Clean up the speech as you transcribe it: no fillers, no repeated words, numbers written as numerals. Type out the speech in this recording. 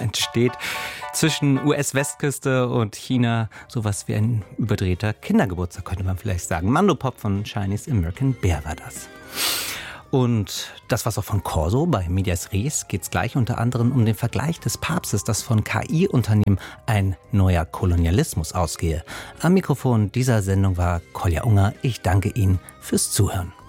entsteht zwischen US-Westküste und China. Sowas wie ein überdrehter Kindergeburtstag, könnte man vielleicht sagen. Mandopop von Chinese American Bear war das. Und das war's auch von Corso. Bei Medias Res geht es gleich unter anderem um den Vergleich des Papstes, dass von KI-Unternehmen ein neuer Kolonialismus ausgehe. Am Mikrofon dieser Sendung war Kolja Unger. Ich danke Ihnen fürs Zuhören.